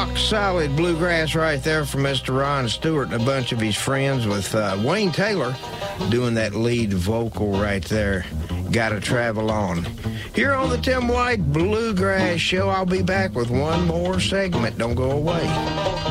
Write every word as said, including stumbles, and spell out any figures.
rock solid bluegrass right there from Mister Ron Stewart and a bunch of his friends, with uh, Wayne Taylor doing that lead vocal right there. Gotta Travel On. Here on the Tim White Bluegrass Show, I'll be back with one more segment. Don't go away.